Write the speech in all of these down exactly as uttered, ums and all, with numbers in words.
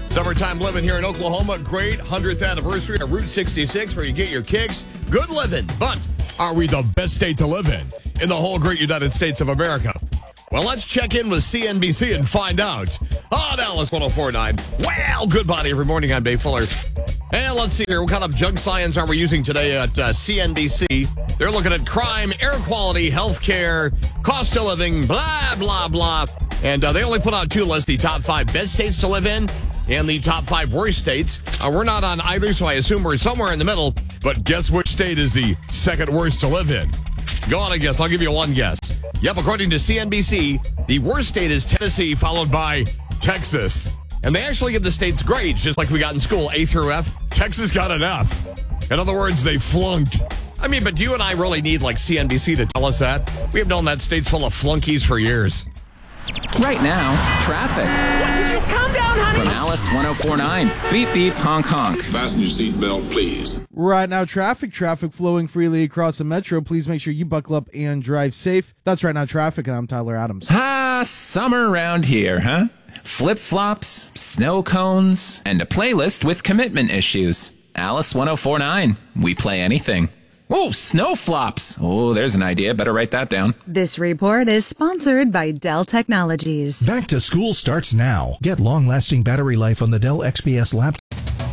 Summertime living here in Oklahoma. Great hundredth anniversary of Route sixty-six where you get your kicks. Good living. But are we the best state to live in in the whole great United States of America? Well, let's check in with C N B C and find out. On Alice one oh four point nine. Well, good body every morning. I'm Dave Fuller. And let's see here. What kind of junk science are we using today at uh, C N B C? They're looking at crime, air quality, healthcare, cost of living, blah, blah, blah. And uh, they only put out two lists, the top five best states to live in and the top five worst states. Uh, we're not on either, so I assume we're somewhere in the middle. But guess which state is the second worst to live in? Go on and guess. I'll give you one guess. Yep, according to C N B C, the worst state is Tennessee, followed by Texas. And they actually give the states grades, just like we got in school, A through F. Texas got an F. In other words, they flunked. I mean, but do you and I really need, like, C N B C to tell us that? We have known that state's full of flunkies for years. Right now, traffic. What? Did you calm down, honey? From Alice one oh four point nine. Beep, beep, honk, honk. Fasten your seatbelt, please. Right now, traffic, traffic flowing freely across the metro. Please make sure you buckle up and drive safe. That's Right Now Traffic, and I'm Tyler Adams. Ah, summer around here, huh? Flip-flops, snow cones, and a playlist with commitment issues. Alice one oh four point nine. We play anything. Oh, snow flops. Oh, there's an idea. Better write that down. This report is sponsored by Dell Technologies. Back to school starts now. Get long-lasting battery life on the Dell X P S laptop.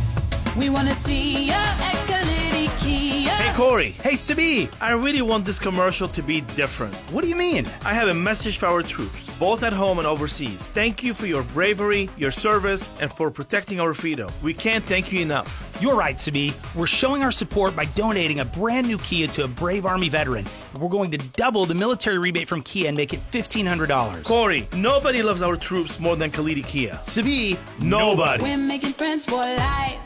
We want to see ya at Kalidi Kia. Hey, Corey. Hey, Sabi. I really want this commercial to be different. What do you mean? I have a message for our troops, both at home and overseas. Thank you for your bravery, your service, and for protecting our freedom. We can't thank you enough. You're right, Sabi. We're showing our support by donating a brand new Kia to a brave Army veteran. We're going to double the military rebate from Kia and make it fifteen hundred dollars. Corey, nobody loves our troops more than Kalidi Kia. Sabi, nobody. We're making friends for life.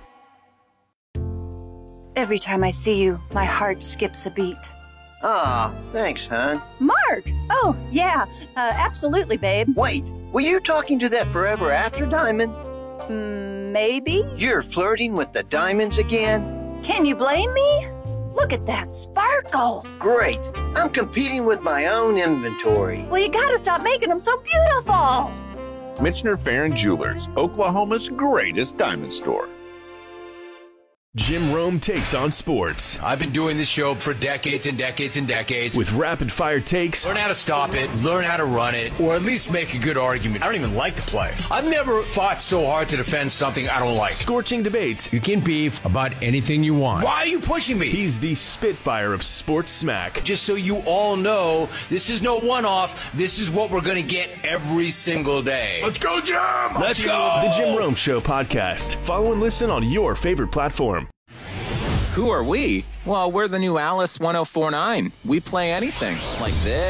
Every time I see you, my heart skips a beat. Aw, oh, thanks, hon. Mark! Oh, yeah, uh, absolutely, babe. Wait, were you talking to that forever after diamond? Mm, maybe? You're flirting with the diamonds again? Can you blame me? Look at that sparkle. Great. I'm competing with my own inventory. Well, you gotta stop making them so beautiful. Michener Farron Jewelers, Oklahoma's greatest diamond store. Jim Rome takes on sports. I've been doing this show for decades and decades and decades. With rapid-fire takes. Learn how to stop it, learn how to run it, or at least make a good argument. I don't even like to play. I've never fought so hard to defend something I don't like. Scorching debates. You can beef about anything you want. Why are you pushing me? He's the Spitfire of sports smack. Just so you all know, this is no one-off. This is what we're going to get every single day. Let's go, Jim! Let's go! The Jim Rome Show podcast. Follow and listen on your favorite platform. Who are we? Well, we're the new Alice one oh four point nine. We play anything. Like this.